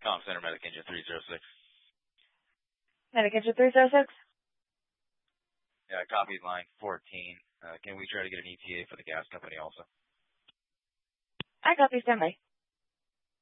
Comm Center, Medic Engine 306. Medic Engine 306? Yeah, copy line 14. Can we try to get an ETA for the gas company also? I copy, standby.